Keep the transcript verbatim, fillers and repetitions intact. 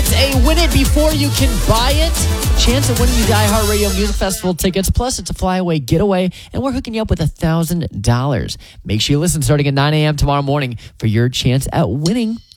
It's a win it before you can buy it. Chance at winning the iHeartRadio Music Festival tickets. Plus, it's a flyaway getaway, and we're hooking you up with one thousand dollars. Make sure you listen starting at nine a.m. tomorrow morning for your chance at winning